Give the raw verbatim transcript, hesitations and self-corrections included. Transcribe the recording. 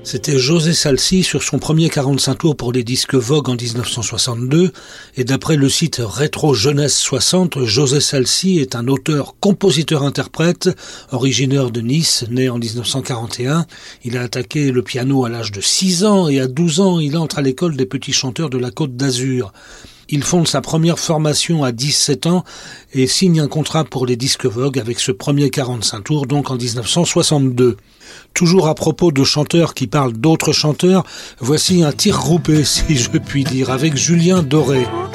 C'était José Salsi sur son premier quarante-cinq tours pour les disques Vogue en dix-neuf cent soixante-deux, et d'après le site Rétro Jeunesse soixante, José Salsi est un auteur, compositeur-interprète, originaire de Nice, né en dix-neuf cent quarante et un. Il a attaqué le piano à l'âge de six ans et à douze ans, il entre à l'école des petits chanteurs de la Côte d'Azur. Il fonde sa première formation à dix-sept ans et signe un contrat pour les disques Vogue avec ce premier quarante-cinq tours, donc en dix-neuf cent soixante-deux. Toujours à propos de chanteurs qui parlent d'autres chanteurs, voici un tir groupé, si je puis dire, avec Julien Doré.